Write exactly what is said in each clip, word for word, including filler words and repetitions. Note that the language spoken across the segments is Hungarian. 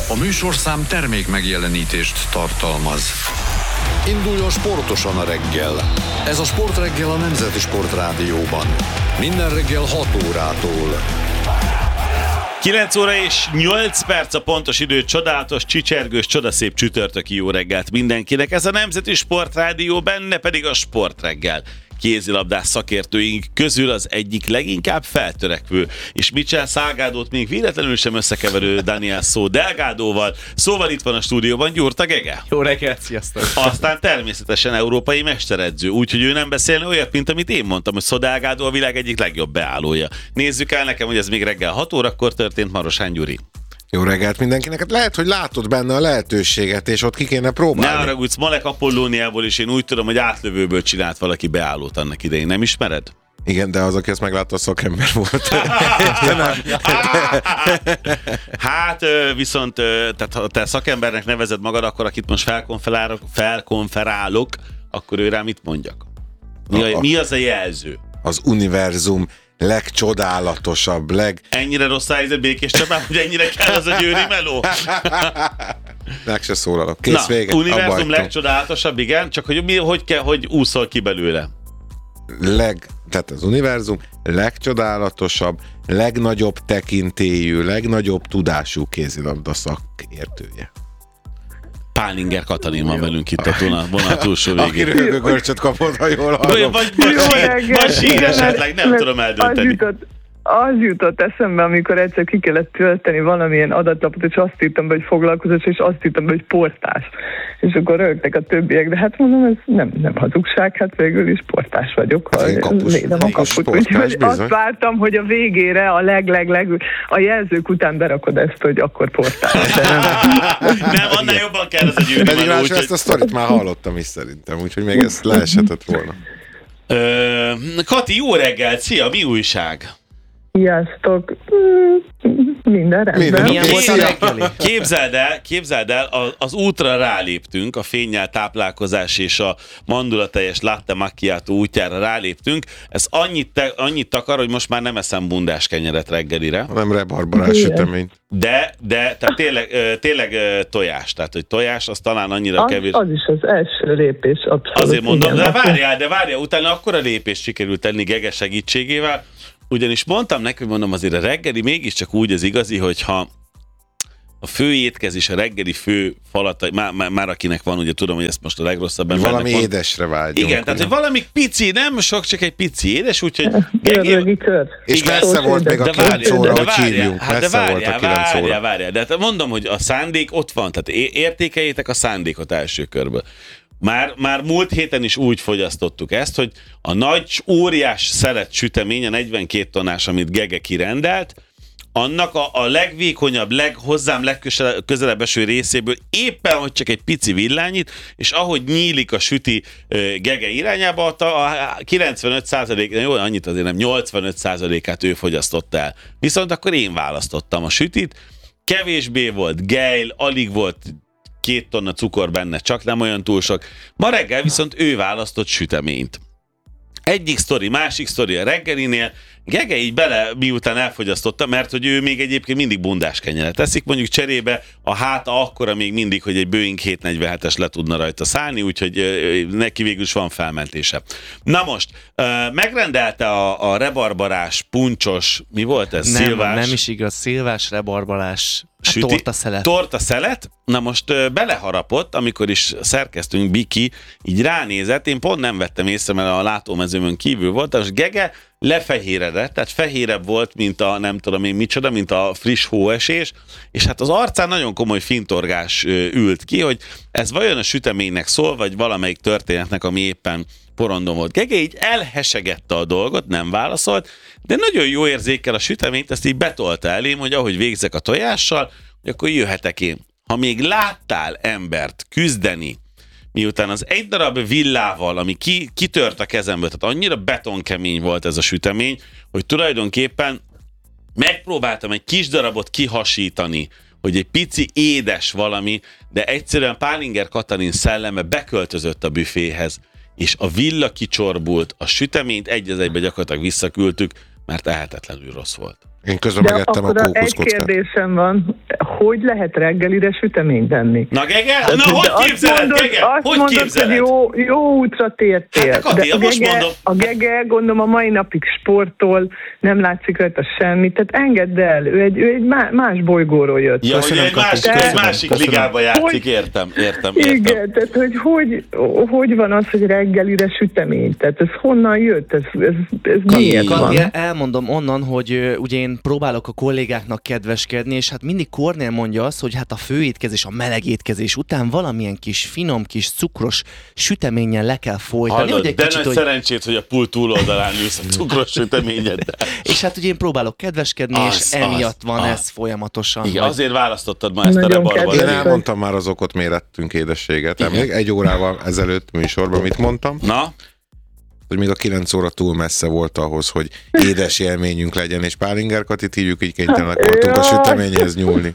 A műsorszám termék megjelenítést tartalmaz. Induljon sportosan a reggel. Ez a Sportreggel a Nemzeti Sportrádióban. Minden reggel hat órától. kilenc óra és nyolc perc a pontos idő, csodálatos, csicsergős, csodaszép csütörtöki jó reggelt mindenkinek. Ez a Nemzeti Sportrádió, benne pedig a Sportreggel. Kézilabdás szakértőink közül az egyik leginkább feltörekvő, és Mitchell Salgádót még véletlenül sem összekeverő Daniel Szó Delgádóval. Szóval itt van a stúdióban Gyurta Gege. Jó reggelt, sziasztok! Aztán természetesen európai mesteredző, úgyhogy ő nem beszélne olyat, mint amit én mondtam, hogy Szó Delgádó a világ egyik legjobb beállója. Nézzük el nekem, hogy ez még reggel hat órakor történt. Marosán Gyuri. Jó reggelt mindenkinek. Hát lehet, hogy látod benne a lehetőséget, és ott ki kéne próbálni. Ne haragudsz, Malek Apollóniából is én úgy tudom, hogy átlövőből csinált valaki beállót annak idején. Nem ismered? Igen, de az, aki ezt meglátta, a szakember volt. Hát viszont, tehát ha te szakembernek nevezed magad, akkor akit most felkonferálok, felkonferálok akkor ő rá mit mondjak? Mi, a, mi az a jelző? Az univerzum legcsodálatosabb, leg... Ennyire rossz helyzet Békés Csabán, hogy ennyire kell az a győri meló? Meg se szólalok. Kész, na, vége. Univerzum legcsodálatosabb, igen, csak hogy mi, hogy kell, hogy úszol ki belőle? Leg, tehát az univerzum legcsodálatosabb, legnagyobb tekintélyű, legnagyobb tudású kézilabda szakértője. Pálinger Katalin van velünk itt a vonal túlsó végén. Aki röhögörcsöt kapott, ha jól hallom. Vagy, vagy, sír, vagy sír esetleg, nem tudom eldönteni. Az jutott, az jutott eszembe, amikor egyszer ki kellett tölteni valamilyen adatlapot, és azt írtam be, hogy foglalkozás, és azt írtam be, hogy portás. És akkor rögtek a többiek, de hát mondom, ez nem, nem hazugság, hát végül is portás vagyok. Hát én kapus, lédem a kaput, portás, úgyhogy bizony. Azt vártam, hogy a végére a leg-leg-leg a jelzők után berakod ezt, hogy akkor portás. De nem. Nem, annál jobban kell ez a gyűrű. Pedig rá, ezt a sztorit már hallottam is szerintem, úgyhogy még ezt leeshetett volna. Ö, Kati, jó reggelt! Szia, mi újság? Sziasztok! Minden rendben. Milyen volt a reggeli? Képzeld el, képzeld el, az útra ráléptünk, a fénnyel táplálkozás és a mandulateljes latte macchiato útjára ráléptünk. Ez annyit, te, annyit takar, hogy most már nem eszem bundás kenyeret reggelire. Nem rebarbarás süteményt. De, de tehát tényleg, tényleg tojás, tehát hogy tojás, az talán annyira az, kevés. Az is az első lépés, abszolút. Azért mondom, igen, de várjál, de várjál, utána akkora lépést sikerült tenni Gege segítségével, ugyanis mondtam neki, hogy mondom, azért a reggeli mégiscsak úgy az igazi, hogyha a fő étkezés, a reggeli fő falata, már, már, már akinek van, ugye tudom, hogy ezt most a legrosszabb embernek valami van. édesre vágyunk. Igen, tehát hogy valami pici, nem sok, csak egy pici édes, úgyhogy... Gergely kör. És igen, messze volt még a kilenc óra, hogy hívjunk. Hát de Messze volt a várjál, kilenc óra. várjál, várjál, de hát mondom, hogy a szándék ott van, tehát értékeljétek a szándékot első körből. Már, már múlt héten is úgy fogyasztottuk ezt, hogy a nagy, óriás szelet sütemény, a negyvenkét tonnás, amit Gege kirendelt, annak a, a legvékonyabb, leg, hozzám legközelebb eső részéből éppen, hogy csak egy pici villányit, és ahogy nyílik a süti uh, Gege irányába, a kilencvenöt százalék, jó, annyit azért nem, nyolcvanöt százalékát ő fogyasztotta el. Viszont akkor én választottam a sütit, kevésbé volt gejl, alig volt két tonna cukor benne, csak nem olyan túl sok. Ma reggel viszont ő választott süteményt. Egyik sztori, másik sztori a reggelinél. Gege így bele, miután elfogyasztotta, mert hogy ő még egyébként mindig bundás kenyeret teszik, mondjuk cserébe a háta akkora még mindig, hogy egy Boeing hétszáznegyvenhetes le tudna rajta szállni, úgyhogy neki végül is van felmentése. Na most, megrendelte a, a rebarbarás, puncsos, mi volt ez? Nem, szilvás? nem is igaz, szilvás, rebarbalás, Süti, tortaszelet. Tortaszelet. Na most ö, beleharapott, amikor is szerkesztünk Biki, így ránézett, én pont nem vettem észre, mert a látómezőmön kívül volt, és Gege lefehéredett, tehát fehérebb volt, mint a nem tudom én micsoda, mint a friss hóesés, és hát az arcán nagyon komoly fintorgás ö, ült ki, hogy ez vajon a süteménynek szól, vagy valamelyik történetnek, ami éppen porondon volt. Gege így elhesegette a dolgot, nem válaszolt, de nagyon jó érzékkel a süteményt, ezt így betolta elém, hogy ahogy végzek a tojással, hogy akkor jöhetek én. Ha még láttál embert küzdeni, miután az egy darab villával, ami ki, kitört a kezemből, tehát annyira betonkemény volt ez a sütemény, hogy tulajdonképpen megpróbáltam egy kis darabot kihasítani, hogy egy pici édes valami, de egyszerűen Pálinger Katalin szelleme beköltözött a büféhez, és a villa kicsorbult, a süteményt egy az egybe gyakorlatilag visszaküldtük, mert ehetetlenül rossz volt. Én közben De megettem a akkor egy kókuszkockát. kérdésem van, hogy lehet reggelire süteményt enni? Na, Gege? Na, De hogy azt képzeled, mondod, Gege? Azt Hogy mondod, képzeled? hogy jó, jó útra tértél. Hát, Kati, de a most Gege, mondom. a Gege, gondolom, a mai napig sportol, nem látszik rajta semmit, tehát engedd el, ő egy, ő egy má- más bolygóról jött. Ja, hogy Köszönöm, egy Kati, másik, köszönöm, egy másik köszönöm. ligába játszik, Hogy- értem, értem, értem. Igen, tehát hogy, hogy hogy van az, hogy reggelire sütemény? Tehát ez honnan jött? Ez, ez, ez miért van? Kati, elmondom onnan, hogy ö, ugye én próbálok a kollégáknak kedveskedni, és hát mindig Kornél mondja azt, hogy hát a főétkezés, a meleg étkezés után valamilyen kis finom, kis cukros süteménnyel le kell folytani. Hallod, hogy egy de kicsit, nagy hogy... szerencsét, hogy a pult túloldalán ülsz a cukros süteményeddel. És hát ugye én próbálok kedveskedni, Az, és emiatt az, van az. ez folyamatosan. Igen, hogy- azért választottad ma ezt a Nagyon rebarbat. kedves. Én elmondtam már az okot, miért ettünk édességet. Emlék, egy órával ezelőtt műsorban mit mondtam? Na, Hogy még a kilenc óra túl messze volt ahhoz, hogy édes élményünk legyen, és Pálinger Katit hívjuk, így kénytelenek voltunk a süteményhez nyúlni.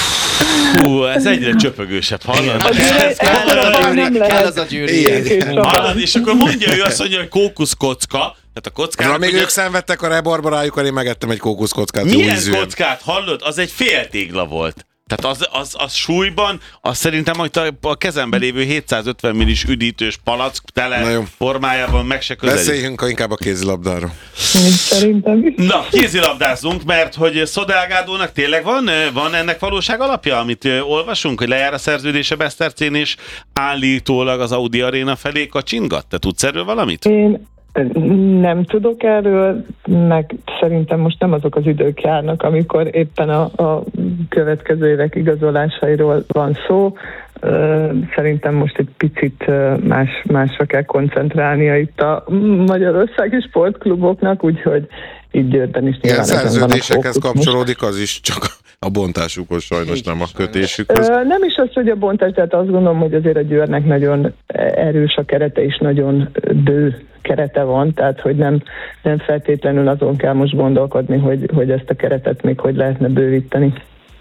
hú, ez egyre csöpögősebb, hallod? Azért Ez- egy- Kell az a Nem gyűri, lehet. kell az a gyűri. Igen. Igen. Hallod, és akkor mondja ő azt, mondja, hogy kókuszkocka, tehát a Ha kockának... még ugye- ők szenvedtek a rebarbarájukkal, én megettem egy kókuszkockát. jó Milyen ízűen. kockát hallod? Az egy fél tégla volt. Tehát az, az, az súlyban, az szerintem hogy a, a kezembe lévő hétszázötven millis üdítős palack Na tele jó. formájában meg se közelít. Beszéljünk inkább a kézilabdáról. Szerintem is. Na, kézilabdázzunk, mert hogy Szodelgádónak tényleg van, van ennek valóság alapja, amit ö, olvasunk, hogy lejár a szerződése Besztercén, és állítólag az Audi Arena felé kacsingat? Te tudsz erről valamit? Én nem tudok erről, meg szerintem most nem azok az idők járnak, amikor éppen a, a következő évek igazolásairól van szó. Ö, Szerintem most egy picit ö, más, másra kell koncentrálnia itt a magyarországi sportkluboknak, úgyhogy így Győrben is Ilyen nyilván ezen van a szerződésekhez fókusz most. kapcsolódik, az is csak a bontásukhoz sajnos, nem a kötésükhöz. Ö, Nem is az, hogy a bontás, tehát azt gondolom, hogy azért a Győrnek nagyon erős a kerete, és nagyon bő kerete van, tehát hogy nem, nem feltétlenül azon kell most gondolkodni, hogy, hogy ezt a keretet még hogy lehetne bővíteni.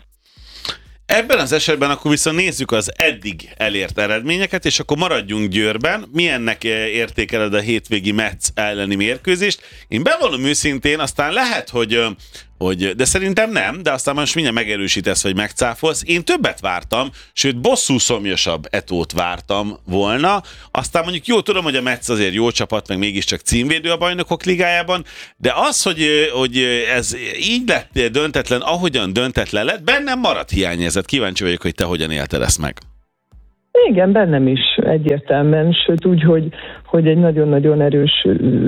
Ebben az esetben akkor viszont nézzük az eddig elért eredményeket, és akkor maradjunk Győrben. Milyennek értékeled a hétvégi Metz elleni mérkőzést? Én bevallom őszintén, aztán lehet, hogy, hogy de szerintem nem, de aztán most mindjárt megerősítesz, vagy megcáfolsz. Én többet vártam, sőt bosszú szomjasabb Etót vártam volna. Aztán mondjuk jó, tudom, hogy a Metz azért jó csapat, meg mégiscsak címvédő a Bajnokok Ligájában, de az, hogy, hogy ez így lett döntetlen, ahogyan döntetlen lett, bennem maradt hiányérzet. Kíváncsi vagyok, hogy te hogyan élted ezt meg. Igen, bennem is egyértelműen, sőt úgy, hogy, hogy egy nagyon-nagyon erős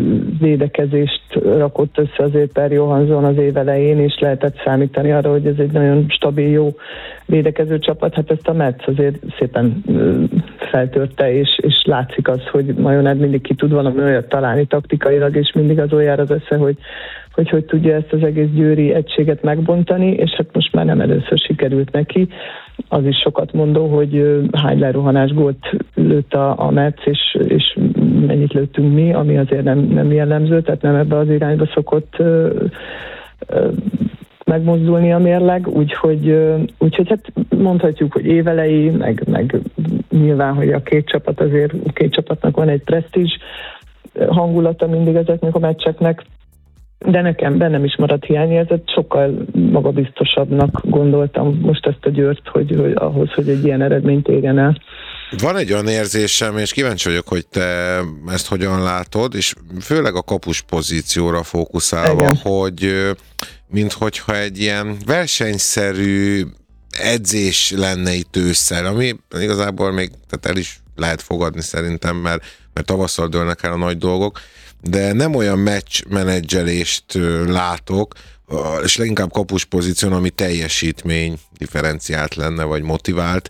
védekezést rakott össze azért Per Johansson az év elején, és lehetett számítani arra, hogy ez egy nagyon stabil, jó védekező csapat. Hát ezt a Metz azért szépen feltörte, és, és látszik az, hogy Majoned mindig ki tud valami olyat találni taktikailag, és mindig az olyan jár az össze, hogy hogy hogy tudja ezt az egész győri egységet megbontani, és hát most már nem először sikerült neki. Az is sokat mondó, hogy hány lerohanás gólt lőtt a, a Metz, és, és mennyit lőttünk mi, ami azért nem, nem jellemző, tehát nem ebbe az irányba szokott ö, ö, megmozdulni a mérleg, úgyhogy, ö, úgyhogy hát mondhatjuk, hogy évelei, meg, meg nyilván, hogy a két csapat azért, a két csapatnak van egy presztízs hangulata mindig ezeknek a meccseknek, de nekem bennem is maradt hiányérzet, sokkal magabiztosabbnak gondoltam most ezt a Győrt, hogy, hogy ahhoz, hogy egy ilyen eredményt érjen el. Van egy olyan érzésem, és kíváncsi vagyok, hogy te ezt hogyan látod, és főleg a kapus pozícióra fókuszálva, Igen. hogy minthogyha egy ilyen versenyszerű edzés lenne itt ősszel, ami igazából még tehát el is lehet fogadni szerintem, mert, mert tavasszal dőlnek el a nagy dolgok, de nem olyan meccs-menedzselést látok, és leginkább kapus pozíción, ami teljesítmény differenciált lenne, vagy motivált,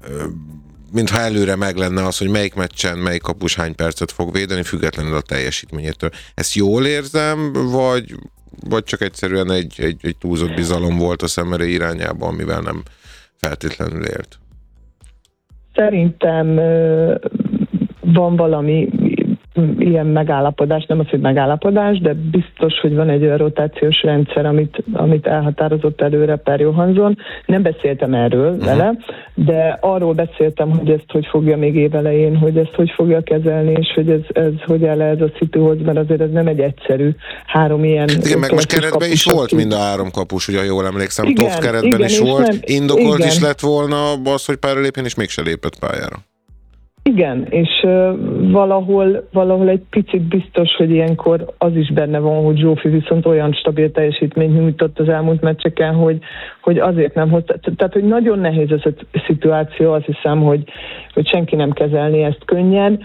mintha előre meg lenne az, hogy melyik meccsen, melyik kapus hány percet fog védeni, függetlenül a teljesítményétől. Ezt jól érzem, vagy, vagy csak egyszerűen egy, egy, egy túlzott bizalom volt a Szemere irányában, amivel nem feltétlenül élt? Szerintem van valami ilyen megállapodás, nem az, hogy megállapodás, de biztos, hogy van egy olyan rotációs rendszer, amit, amit elhatározott előre Per Johansson. Nem beszéltem erről uh-huh. vele, de arról beszéltem, hogy ezt hogy fogja még évelején, hogy ezt hogy fogja kezelni, és hogy ez, ez hogy áll ez a szituhoz, mert azért ez nem egy egyszerű három ilyen... Igen, meg most keretben is volt mind a három kapus, ugye jól emlékszem, Toft keretben igen, is volt, nem, indokolt igen. is lett volna az, hogy pályára lépjen, és mégse lépett pályára. Igen, és uh, valahol, valahol egy picit biztos, hogy ilyenkor az is benne van, hogy Zsófi viszont olyan stabil teljesítményt nyújtott az elmúlt meccseken, hogy, hogy azért nem hozta. Tehát, hogy nagyon nehéz ez a szituáció, azt hiszem, hogy, hogy senki nem kezelni ezt könnyen.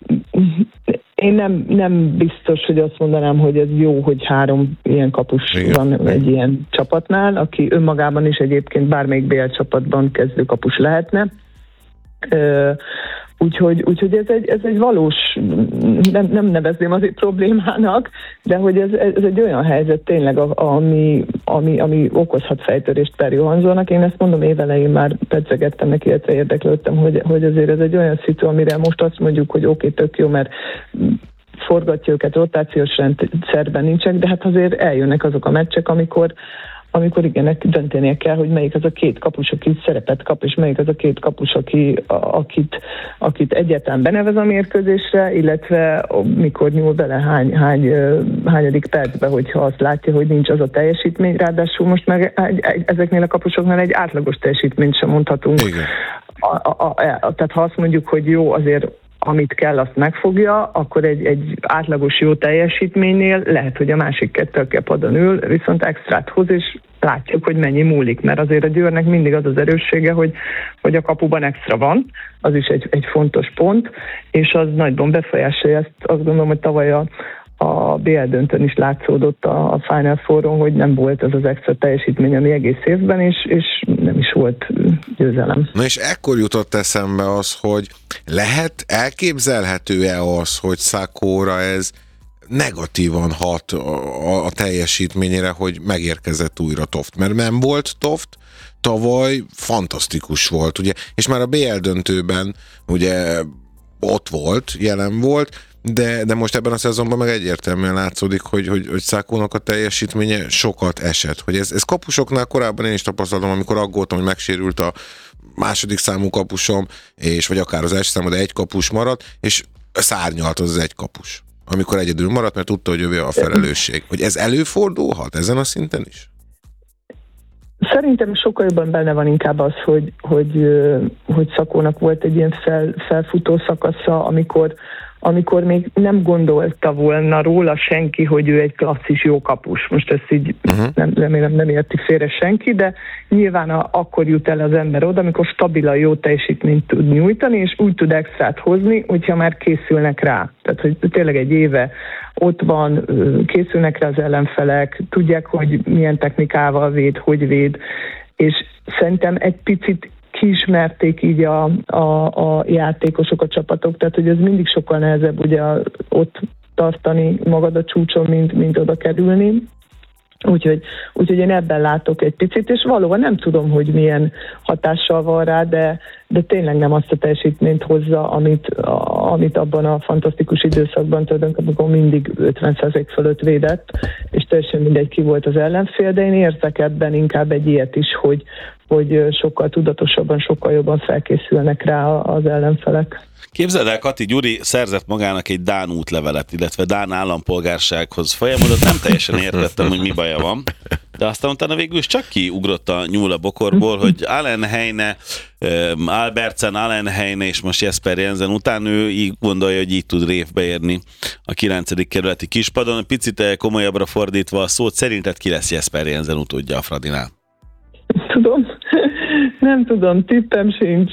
Én nem, nem biztos, hogy azt mondanám, hogy ez jó, hogy három ilyen kapus igen. van egy ilyen csapatnál, aki önmagában is egyébként bármelyik bé el csapatban kezdő kapus lehetne. Uh, Úgyhogy, úgyhogy ez, egy, ez egy valós, nem, nem nevezném azért problémának, de hogy ez, ez egy olyan helyzet tényleg, ami, ami, ami okozhat fejtörést Per Johanssonnak. Én ezt mondom, évelején már pedzegettem neki, illetve érdeklődtem, hogy, hogy azért ez egy olyan szitu, amire most azt mondjuk, hogy oké, okay, tök jó, mert forgatja őket, rotációs rendszerben nincsenek, de hát azért eljönnek azok a meccsek, amikor amikor igen, döntenie kell, hogy melyik az a két kapus, aki szerepet kap, és melyik az a két kapus, aki, akit, akit egyáltalán benevez a mérkőzésre, illetve mikor nyúl bele hány, hány, hányadik percbe, hogyha azt látja, hogy nincs az a teljesítmény, ráadásul most meg egy, egy, ezeknél a kapusoknál egy átlagos teljesítményt sem mondhatunk. A, a, a, a, tehát ha azt mondjuk, hogy jó, azért amit kell, azt megfogja, akkor egy, egy átlagos jó teljesítménynél lehet, hogy a másik kettő, aki a padon ül, viszont extrát hoz, és látjuk, hogy mennyi múlik, mert azért a Győrnek mindig az az erőssége, hogy, hogy a kapuban extra van, az is egy, egy fontos pont, és az nagyban befolyásolja ezt, azt gondolom, hogy tavaly a a bé el döntőn is látszódott a, a Final Fouron, hogy nem volt az az extra teljesítmény, ami egész évben, és, és nem is volt győzelem. Na és ekkor jutott eszembe az, hogy lehet, elképzelhető-e az, hogy Sakóra ez negatívan hat a, a teljesítményére, hogy megérkezett újra Toft, mert nem volt Toft, tavaly fantasztikus volt, ugye, és már a bé el döntőben ugye ott volt, jelen volt, De, de most ebben a szezonban meg egyértelműen látszódik, hogy, hogy, hogy Sakónak a teljesítménye sokat esett. Hogy ez, ez kapusoknál korábban én is tapasztaltam, amikor aggódtam, hogy megsérült a második számú kapusom, és vagy akár az első számú, de egy kapus maradt, és szárnyalt az, az egy kapus, amikor egyedül maradt, mert tudta, hogy jövő a felelősség. Hogy ez előfordulhat ezen a szinten is? Szerintem sokkal jobban benne van inkább az, hogy, hogy, hogy Sakónak volt egy ilyen fel, felfutó szakasza, amikor amikor még nem gondolta volna róla senki, hogy ő egy klasszis jó kapus. Most ezt így uh-huh. nem, remélem nem érti félre senki, de nyilván a, akkor jut el az ember oda, amikor stabilan jó teljesítményt tud nyújtani, és úgy tud extrát hozni, hogyha már készülnek rá. Tehát, hogy tényleg egy éve ott van, készülnek rá az ellenfelek, tudják, hogy milyen technikával véd, hogy véd, és szerintem egy picit kiismerték így a, a, a játékosok, a csapatok, tehát hogy ez mindig sokkal nehezebb ugye ott tartani magad a csúcson, mint, mint oda kerülni. Úgyhogy, úgyhogy én ebben látok egy picit, és valóban nem tudom, hogy milyen hatással van rá, de, de tényleg nem azt a teljesítményt hozza, amit, a, amit abban a fantasztikus időszakban tulajdonképpen, amikor mindig ötven százalék fölött védett, és teljesen mindegy ki volt az ellenfél, de én érzek ebben inkább egy ilyet is, hogy, hogy sokkal tudatosabban, sokkal jobban felkészülnek rá az ellenfelek. Képzeld el, Kati, Gyuri szerzett magának egy dán útlevelet, illetve dán állampolgársághoz folyamodott. Nem teljesen értettem, hogy mi baja van, de aztán utána végül is csak kiugrott a nyúl a bokorból, hogy Allenheine, Albertsen, Allenheine és most Jesper Jensen után ő így gondolja, hogy így tud révbe érni a kilencedik kerületi kispadon. Picit komolyabbra fordítva a szót, szerinted ki lesz Jesper Jensen utódja a Fradinál? Tudom, nem tudom, tippem sincs.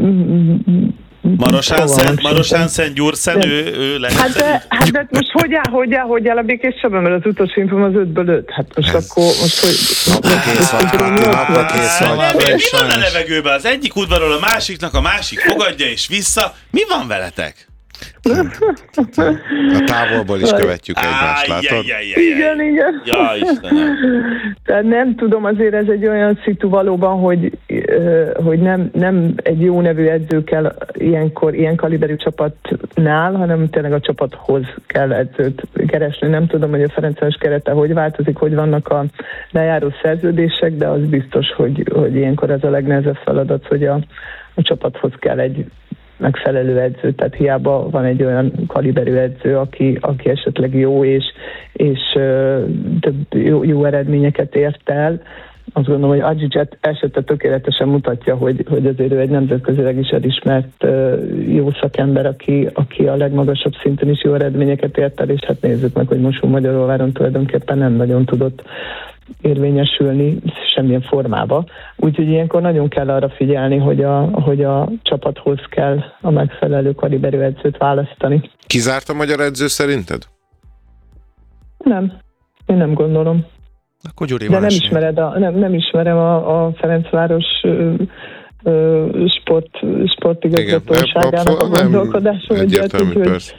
Maros Hansen, Maros Hansen, Gyursen, ő, ő lehet. Hát de, hát de most hogy áll, hogy áll, hogy áll a Békés Csaba, mert az utolsó infom az ötből öt. Hát most ez... akkor, most hogy... Napra kész vagy, Kati, napra kész vagy. Mi van a levegőben? Az egyik udvarról a másiknak, a másik fogadja és vissza. Mi van veletek? A távolból is követjük egymást, látod? Igen, igen. Ja, Istenem. Tehát nem tudom, azért ez egy olyan szitu valóban, hogy, hogy nem, nem egy jó nevű edző kell ilyenkor, ilyen kaliberű csapatnál, hanem tényleg a csapathoz kell edzőt keresni. Nem tudom, hogy a Ferencváros kerete hogy változik, hogy vannak a lejáró szerződések, de az biztos, hogy, hogy ilyenkor ez a legnehezebb feladat, hogy a, a csapathoz kell egy megfelelő edző, tehát hiába van egy olyan kaliberű edző, aki, aki esetleg jó és, és uh, több jó, jó eredményeket ért el. Azt gondolom, hogy Adzsidzset esete tökéletesen mutatja, hogy, hogy azért ő egy nemzetközileg is elismert uh, jó szakember, aki, aki a legmagasabb szinten is jó eredményeket ért el, és hát nézzük meg, hogy Mosonmagyaróváron tulajdonképpen nem nagyon tudott érvényesülni semmilyen formába. Úgyhogy ilyenkor nagyon kell arra figyelni, hogy a, hogy a csapathoz kell a megfelelő kaliberű edzőt választani. Kizárt a magyar edző szerinted? Nem. Én nem gondolom. Akkor Gyuri De nem, ismered a, nem, nem ismerem a, a Ferencváros ö, ö, sport, sportigazgatóságának a gondolkodását. Egyértelmű, persze.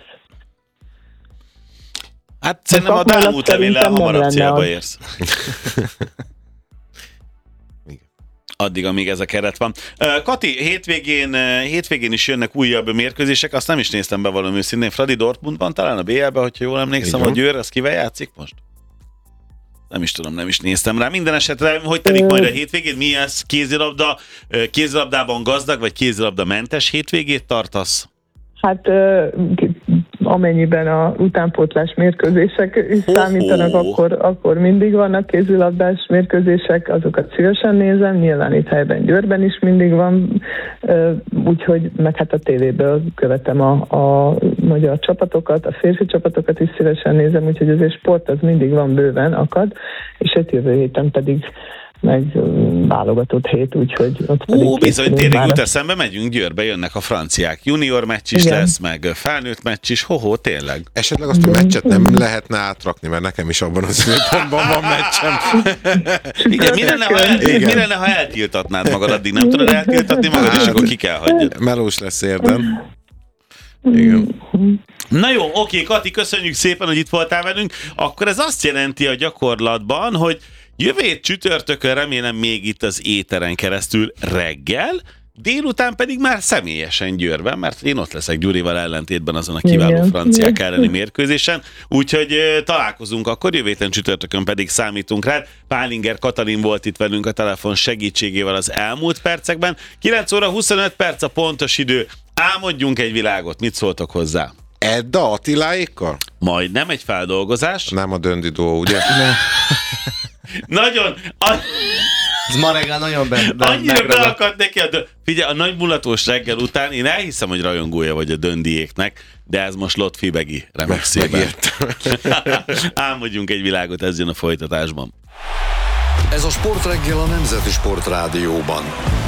Hát szerintem a Dámút levéllel hamarabb célba érsz. Addig, amíg ez a keret van. Kati, hétvégén, hétvégén is jönnek újabb mérkőzések, azt nem is néztem be valami őszintén. Fradi Dortmundban, talán a bé el-ben, hogyha jól emlékszem, a Győr, az kivel játszik most? Nem is tudom, nem is néztem rá. Minden esetre, hogy telik majd a hétvégén? Mi ez? Kézilabda, kézilabdában gazdag, vagy kézilabda mentes hétvégét tartasz? Hát amennyiben a utánpótlás mérkőzések is számítanak, oh. akkor, akkor mindig vannak kézilabdás mérkőzések, azokat szívesen nézem, nyilván itt helyben Győrben is mindig van, úgyhogy meg hát a tévéből követem a, a magyar csapatokat, a férfi csapatokat is szívesen nézem, úgyhogy azért sport az mindig van, bőven akad, és egy jövő héten pedig meg válogatott hét, úgyhogy ott pedig... Ó, bizony, tényleg jut eszembe, megyünk Győrbe, jönnek a franciák. Junior meccs is igen. lesz, meg felnőtt meccs is, hoho, tényleg. Esetleg azt a meccset nem lehetne átrakni, mert nekem is abban az időpontban van meccsem. Igen, mi lenne, ha, el, mi lenne, ha eltiltatnád magad, addig nem tudod eltiltatni magad, és akkor ki kell hagyjad. Melós lesz érden. Igen. Na jó, oké, Kati, köszönjük szépen, hogy itt voltál velünk. Akkor ez azt jelenti a gyakorlatban, hogy jövő hét csütörtökön remélem még itt az éteren keresztül reggel, délután pedig már személyesen Győrben, mert én ott leszek Gyurival ellentétben azon a kiváló igen. franciák elleni mérkőzésen, úgyhogy uh, találkozunk akkor, jövő héten csütörtökön pedig számítunk rá. Pálinger Katalin volt itt velünk a telefon segítségével az elmúlt percekben. kilenc óra huszonöt perc a pontos idő. Álmodjunk egy világot, mit szóltok hozzá? Edda Attiláékkal? Majd nem egy feldolgozás. Nem a döndidó, ugye? Nagyon... A... Ez ma reggel nagyon be, be, annyira beakadt neki a dö... Figyelj, a nagy mulatós reggel után én elhiszem, hogy rajongója vagy a döndiéknek, de ez most Lott Fibegi remexében. Álmodjunk egy világot, ez jön a folytatásban. Ez a Sportreggel a Nemzeti Sport Rádióban.